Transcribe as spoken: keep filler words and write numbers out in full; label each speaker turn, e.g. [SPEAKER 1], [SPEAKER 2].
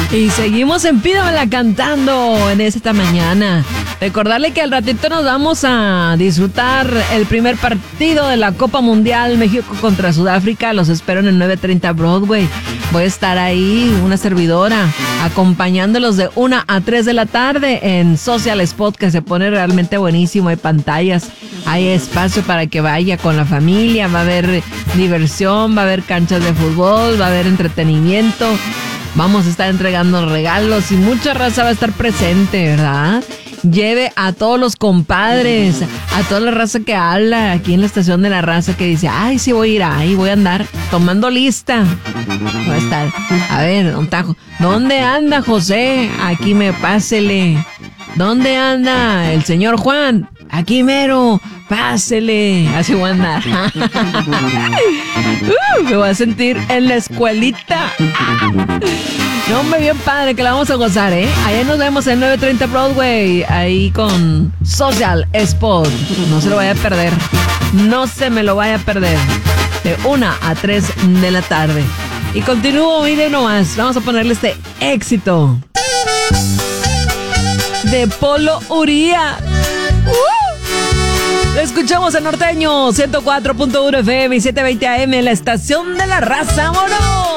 [SPEAKER 1] Y seguimos en Pídamela cantando en esta mañana. Recordarle que al ratito nos vamos a disfrutar el primer partido de la Copa Mundial México contra Sudáfrica. Los espero en el nueve treinta Broadway. Voy a estar ahí, una servidora, acompañándolos de una a tres de la tarde en Social Spot, que se pone realmente buenísimo. Hay pantallas, hay espacio para que vaya con la familia, va a haber diversión, va a haber canchas de fútbol, va a haber entretenimiento. Vamos a estar entregando regalos y mucha raza va a estar presente, ¿verdad? Lleve a todos los compadres, a toda la raza que habla aquí en la estación de la raza, que dice, ay, sí voy a ir ahí, voy a andar tomando lista. Voy a estar, a ver, don Tajo, ¿dónde anda José? Aquí me pásele. ¿Dónde anda el señor Juan? Aquí mero, pásele. Así voy a andar. uh, me voy a sentir en la escuelita. No, hombre, bien padre, que la vamos a gozar, ¿eh? Allá nos vemos en nueve treinta Broadway, ahí con Social Spot. No se lo vaya a perder. No se me lo vaya a perder. De una a tres de la tarde. Y continúo, mire nomás. Vamos a ponerle este éxito de Polo Uría. ¡Uh! Lo escuchamos en Norteño ciento cuatro punto uno F M y setecientos veinte A M, la estación de la raza, ¡vámonos!